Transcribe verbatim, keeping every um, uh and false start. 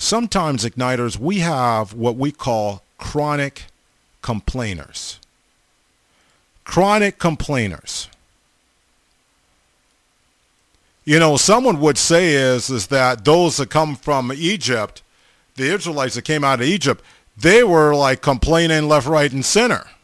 sometimes, Igniters, we have what we call chronic complainers. Chronic complainers. You know, someone would say is, is that those that come from Egypt, the Israelites that came out of Egypt, they were like complaining left, right, and center.